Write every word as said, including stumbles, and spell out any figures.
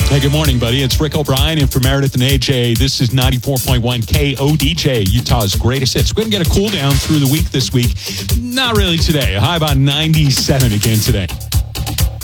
Hey, good morning, buddy. It's Rick O'Brien in for Meredith and A J. This is ninety-four point one K O D J, Utah's greatest hits. We're going to get a cool down through the week this week. Not really today. A high about ninety-seven again today.